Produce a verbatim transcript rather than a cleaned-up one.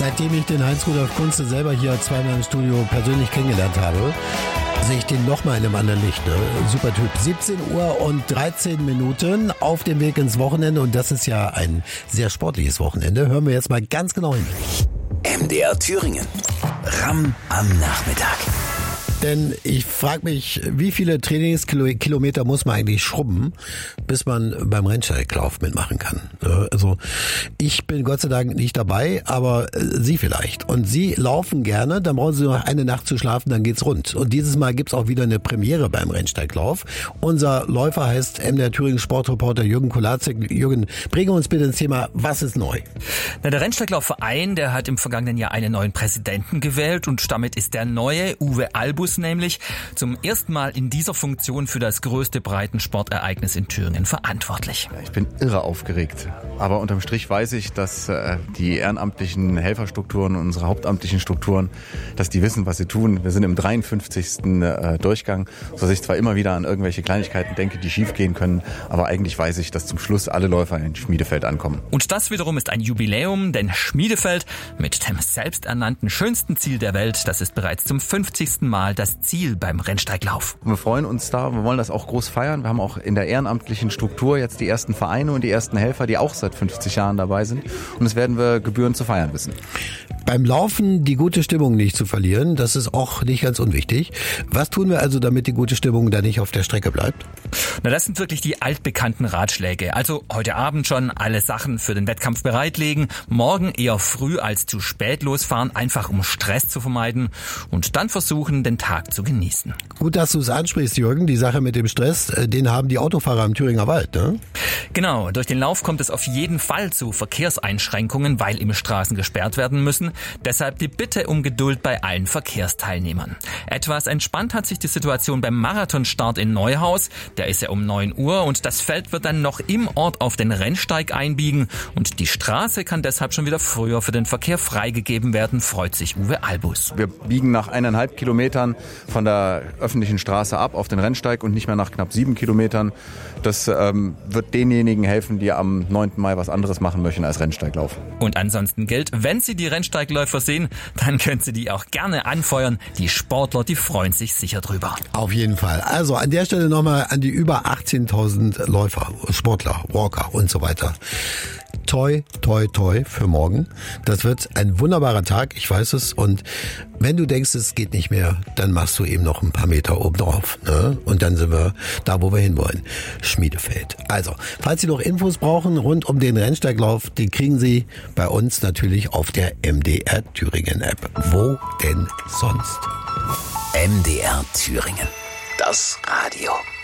Seitdem ich den Heinz-Rudolf Kunze selber hier zweimal im Studio persönlich kennengelernt habe, sehe ich den nochmal in einem anderen Licht. Ne? Super Typ. siebzehn Uhr und dreizehn Minuten auf dem Weg ins Wochenende. Und das ist ja ein sehr sportliches Wochenende. Hören wir jetzt mal ganz genau hin. M D R Thüringen. Ramm am Nachmittag. Denn ich frage mich, wie viele Trainingskilometer muss man eigentlich schrubben, bis man beim Rennsteiglauf mitmachen kann. Also ich bin Gott sei Dank nicht dabei, aber Sie vielleicht. Und Sie laufen gerne, dann brauchen Sie noch eine Nacht zu schlafen, dann geht's rund. Und dieses Mal gibt's auch wieder eine Premiere beim Rennsteiglauf. Unser Läufer heißt M D R Thüringen Sportreporter Jürgen Kolatzek. Jürgen, bringe uns bitte ins Thema, was ist neu? Na, der Rennsteiglaufverein, der hat im vergangenen Jahr einen neuen Präsidenten gewählt und damit ist der neue Uwe Albus nämlich zum ersten Mal in dieser Funktion für das größte Breitensportereignis in Thüringen verantwortlich. Ich bin irre aufgeregt. Aber unterm Strich weiß ich, dass äh, die ehrenamtlichen Helferstrukturen, unsere hauptamtlichen Strukturen, dass die wissen, was sie tun. Wir sind im dreiundfünfzigsten Äh, Durchgang, sodass ich zwar immer wieder an irgendwelche Kleinigkeiten denke, die schief gehen können, aber eigentlich weiß ich, dass zum Schluss alle Läufer in Schmiedefeld ankommen. Und das wiederum ist ein Jubiläum, denn Schmiedefeld mit dem selbsternannten schönsten Ziel der Welt, das ist bereits zum fünfzigsten Mal das Ziel beim Rennsteiglauf. Wir freuen uns da, wir wollen das auch groß feiern. Wir haben auch in der ehrenamtlichen Struktur jetzt die ersten Vereine und die ersten Helfer, die auch seit fünfzig Jahren dabei sind. Und das werden wir gebührend zu feiern wissen. Beim Laufen die gute Stimmung nicht zu verlieren, das ist auch nicht ganz unwichtig. Was tun wir also, damit die gute Stimmung da nicht auf der Strecke bleibt? Na, das sind wirklich die altbekannten Ratschläge. Also heute Abend schon alle Sachen für den Wettkampf bereitlegen, morgen eher früh als zu spät losfahren, einfach um Stress zu vermeiden und dann versuchen, den Tag zu genießen. Gut, dass du es ansprichst, Jürgen, die Sache mit dem Stress, den haben die Autofahrer im Thüringer Wald, ne? Genau, durch den Lauf kommt es auf jeden Fall zu Verkehrseinschränkungen, weil eben Straßen gesperrt werden müssen. Deshalb die Bitte um Geduld bei allen Verkehrsteilnehmern. Etwas entspannt hat sich die Situation beim Marathonstart in Neuhaus. Der ist ja um neun Uhr und das Feld wird dann noch im Ort auf den Rennsteig einbiegen und die Straße kann deshalb schon wieder früher für den Verkehr freigegeben werden, freut sich Uwe Albus. Wir biegen nach eineinhalb Kilometern von der öffentlichen Straße ab auf den Rennsteig und nicht mehr nach knapp sieben Kilometern. Das ähm, wird denjenigen helfen, die am neunten Mai was anderes machen möchten als Rennsteiglauf. Und ansonsten gilt, wenn Sie die Rennsteigläufer sehen, dann können Sie die auch gerne anfeuern. Die Sportler, die freuen sich sicher drüber. Auf jeden Fall. Also an der Stelle nochmal an die über achtzehntausend Läufer, Sportler, Walker und so weiter. Toi, toi, toi für morgen. Das wird ein wunderbarer Tag, ich weiß es. Und wenn du denkst, es geht nicht mehr, dann machst du eben noch ein paar Meter oben drauf. Ne? Und dann sind wir da, wo wir hinwollen. Schmiedefeld. Also, falls Sie noch Infos brauchen rund um den Rennsteiglauf, die kriegen Sie bei uns natürlich auf der M D R Thüringen App. Wo denn sonst? M D R Thüringen. Das Radio.